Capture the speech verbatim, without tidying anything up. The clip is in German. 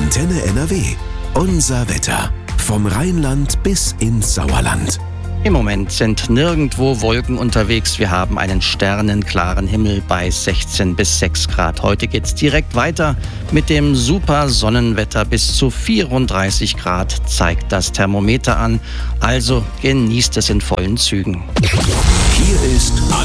Antenne N R W. Unser Wetter. Vom Rheinland bis ins Sauerland. Im Moment sind nirgendwo Wolken unterwegs. Wir haben einen sternenklaren Himmel bei sechzehn bis sechs Grad. Heute geht's direkt weiter mit dem super Sonnenwetter. Bis zu vierunddreißig Grad zeigt das Thermometer an. Also genießt es in vollen Zügen. Hier ist